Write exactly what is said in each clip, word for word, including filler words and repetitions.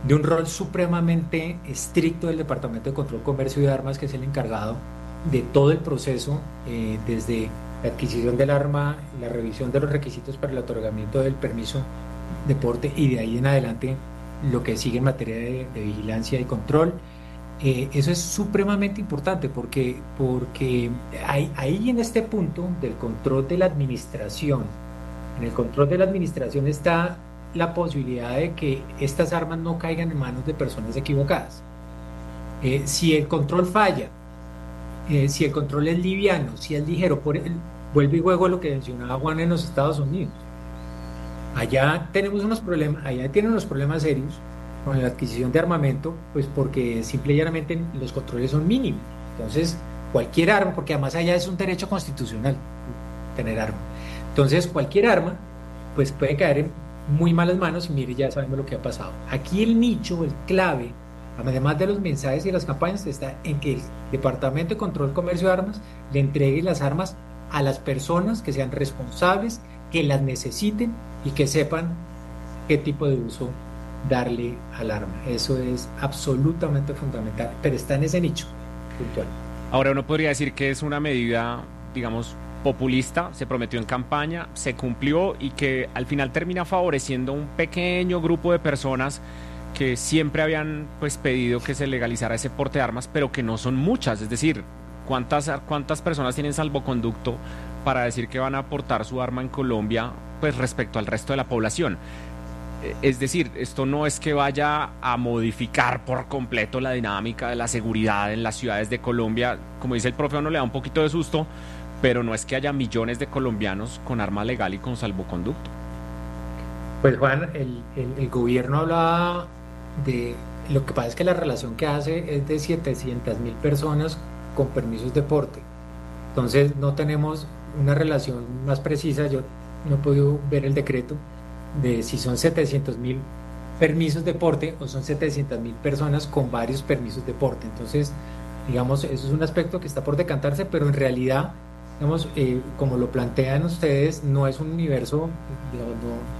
de un rol supremamente estricto del Departamento de Control, Comercio y Armas, que es el encargado de todo el proceso, eh, desde la adquisición del arma, la revisión de los requisitos para el otorgamiento del permiso de porte y de ahí en adelante lo que sigue en materia de, de vigilancia y control. Eh, eso es supremamente importante porque, porque ahí, ahí en este punto del control de la administración, en el control de la administración está la posibilidad de que estas armas no caigan en manos de personas equivocadas. Eh, si el control falla, eh, si el control es liviano, si es ligero, por el, vuelve y juego a lo que mencionaba Juan en los Estados Unidos. Allá tenemos unos problemas, allá tienen unos problemas serios con la adquisición de armamento, pues porque simple y llanamente los controles son mínimos. Entonces, cualquier arma, porque además allá es un derecho constitucional tener arma. Entonces, cualquier arma, pues puede caer en muy malas manos y mire, ya sabemos lo que ha pasado. Aquí el nicho, el clave, además de los mensajes y las campañas, está en que el Departamento de Control, Comercio de Armas le entregue las armas a las personas que sean responsables, que las necesiten y que sepan qué tipo de uso darle al arma. Eso es absolutamente fundamental, pero está en ese nicho puntual. Ahora uno podría decir que es una medida, digamos, populista, se prometió en campaña, se cumplió y que al final termina favoreciendo a un pequeño grupo de personas que siempre habían pues pedido que se legalizara ese porte de armas, pero que no son muchas. Es decir, ¿cuántas, cuántas personas tienen salvoconducto para decir que van a portar su arma en Colombia pues respecto al resto de la población? Es decir, esto no es que vaya a modificar por completo la dinámica de la seguridad en las ciudades de Colombia. Como dice el profe, a uno le da un poquito de susto, pero no es que haya millones de colombianos con arma legal y con salvoconducto. Pues Juan, el, el, el gobierno hablaba de... Lo que pasa es que la relación que hace es de setecientas mil personas con permisos de porte. Entonces no tenemos una relación más precisa. Yo no he podido ver el decreto de si son setecientos mil permisos de porte o son setecientas mil personas con varios permisos de porte. Entonces, digamos, eso es un aspecto que está por decantarse, pero en realidad, digamos, eh, como lo plantean ustedes, no es un universo, digamos,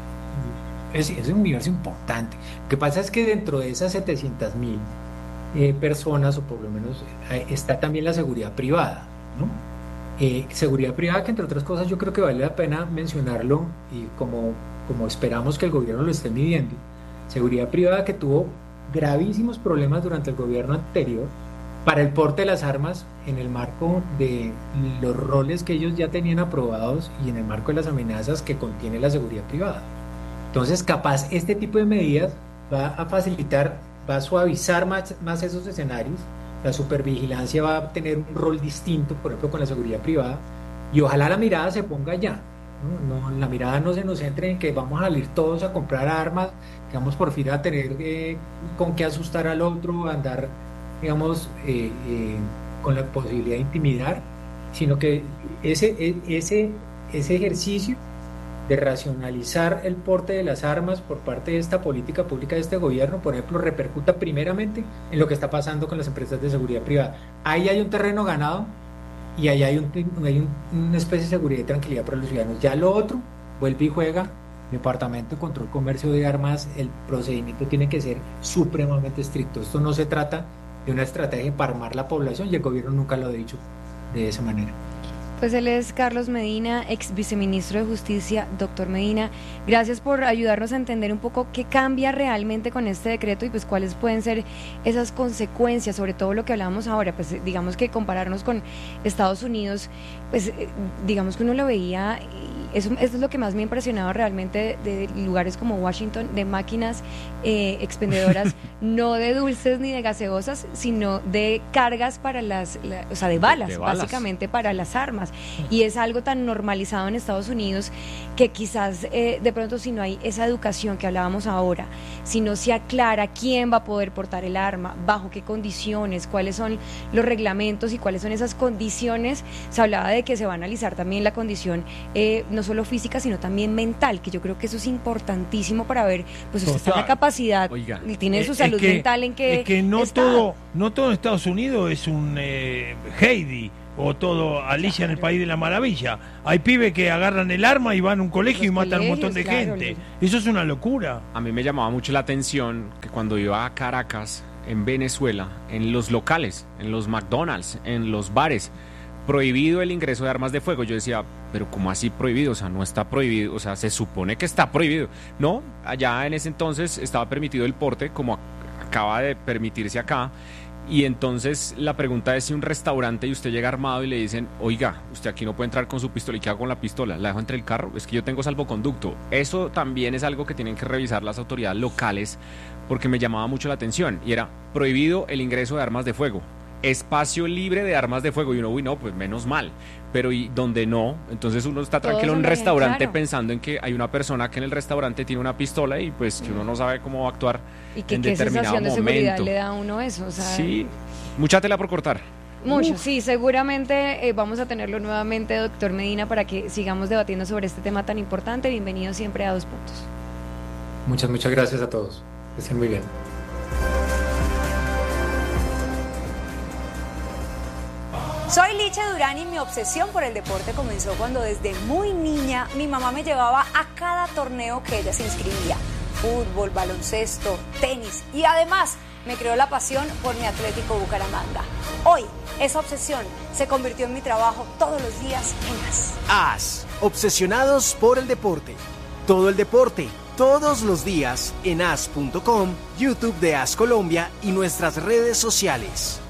no, es, es un universo importante. Lo que pasa es que dentro de esas setecientas mil eh, personas, o por lo menos, eh, está también la seguridad privada, ¿no? Eh, seguridad privada que, entre otras cosas, yo creo que vale la pena mencionarlo y como como esperamos que el gobierno lo esté midiendo, seguridad privada que tuvo gravísimos problemas durante el gobierno anterior para el porte de las armas en el marco de los roles que ellos ya tenían aprobados y en el marco de las amenazas que contiene la seguridad privada. Entonces, capaz este tipo de medidas va a facilitar, va a suavizar más, más esos escenarios, la supervigilancia va a tener un rol distinto, por ejemplo, con la seguridad privada, y ojalá la mirada se ponga allá. No, no, la mirada no se nos centre en que vamos a salir todos a comprar armas, que vamos por fin a tener eh, con qué asustar al otro, a andar, digamos, eh, eh, con la posibilidad de intimidar, sino que ese, ese, ese ejercicio de racionalizar el porte de las armas por parte de esta política pública de este gobierno, por ejemplo, repercuta primeramente en lo que está pasando con las empresas de seguridad privada. Ahí hay un terreno ganado y ahí hay, un, hay un, una especie de seguridad y tranquilidad para los ciudadanos. Ya lo otro, vuelve y juega, Departamento de Control Comercio de Armas, el procedimiento tiene que ser supremamente estricto. Esto no se trata de una estrategia para armar la población y el gobierno nunca lo ha dicho de esa manera. Pues él es Carlos Medina, ex viceministro de Justicia. Doctor Medina, gracias por ayudarnos a entender un poco qué cambia realmente con este decreto y pues cuáles pueden ser esas consecuencias, sobre todo lo que hablábamos ahora, pues digamos que compararnos con Estados Unidos, pues digamos que uno lo veía, y eso, eso es lo que más me ha impresionado realmente de, de lugares como Washington, de máquinas eh, expendedoras, no de dulces ni de gaseosas, sino de cargas para las, la, o sea, de balas, de balas, básicamente para las armas. Y es algo tan normalizado en Estados Unidos que quizás eh, de pronto si no hay esa educación que hablábamos ahora, si no se aclara quién va a poder portar el arma, bajo qué condiciones, cuáles son los reglamentos y cuáles son esas condiciones, se hablaba de que se va a analizar también la condición eh, no solo física sino también mental, que yo creo que eso es importantísimo para ver, pues usted está en la capacidad, Oiga, y tiene eh, su salud que, mental en que es que no está. todo, no todo en Estados Unidos es un eh, Heidi. o todo Alicia en el País de la Maravilla. Hay pibes que agarran el arma y van a un colegio Los y matan a un montón de colegios, gente. claro. Eso es una locura. A mí me llamaba mucho la atención que cuando iba a Caracas, en Venezuela, en los locales, en los McDonald's, en los bares, prohibido el ingreso de armas de fuego. Yo decía, pero ¿cómo así prohibido? O sea, no está prohibido, o sea, se supone que está prohibido. No, allá en ese entonces estaba permitido el porte, como acaba de permitirse acá. Y entonces la pregunta es si un restaurante y usted llega armado y le dicen, oiga, usted aquí no puede entrar con su pistola, ¿y qué hago con la pistola? ¿La dejo entre el carro? Es que yo tengo salvoconducto. Eso también es algo que tienen que revisar las autoridades locales, porque me llamaba mucho la atención, y era prohibido el ingreso de armas de fuego, espacio libre de armas de fuego, y uno, uy, no, pues menos mal, pero y donde no, entonces uno está tranquilo en un restaurante, claro, pensando en que hay una persona que en el restaurante tiene una pistola y pues que uno no sabe cómo va a actuar y que en qué determinado sensación de seguridad momento. le da a uno eso, o sea, sí, mucha tela por cortar. Mucho, Uf. sí, seguramente eh, vamos a tenerlo nuevamente, doctor Medina, para que sigamos debatiendo sobre este tema tan importante. Bienvenido siempre a Dos Puntos. Muchas, muchas gracias a todos. Que estén muy bien. Soy Licha Durán y mi obsesión por el deporte comenzó cuando desde muy niña mi mamá me llevaba a cada torneo que ella se inscribía. Fútbol, baloncesto, tenis y además me creó la pasión por mi Atlético Bucaramanga. Hoy esa obsesión se convirtió en mi trabajo todos los días en A S. A S, obsesionados por el deporte. Todo el deporte, todos los días en A S punto com, YouTube de A S Colombia y nuestras redes sociales.